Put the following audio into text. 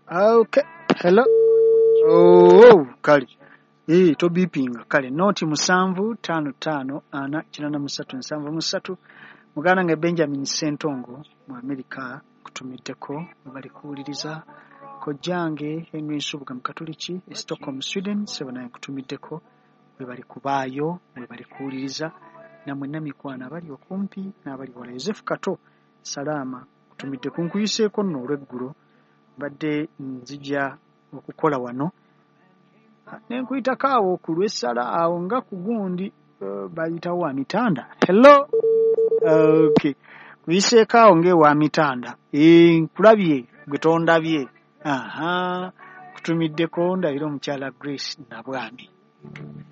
Okay. Hello. Oh, kale. To beepinga kale noti 7554883 muganda nga Benjamin Sentongo mu America kutumiddeko bali kuwuliriza kojjange Henry Nsubuga mu Katoliki Stockholm Sweden sebanaye kutumiddeko we bali kubaayo we bali kuwuliriza namwe namikwana abali okumpi n'abali wala Joseph Kato salama kutumidde kunkuyiseeko nno olweggulo badde nzija okukola wano nenkuyitako awo ku lw'essala awo nga ku gundi bayitawo wa mitanda. Hello. Okay. Kuyiseeko awo ng'ewa mitanda. Nkulabye gwe tondabye. Kutumiddeko ndabira omukyala Grace Nabwami.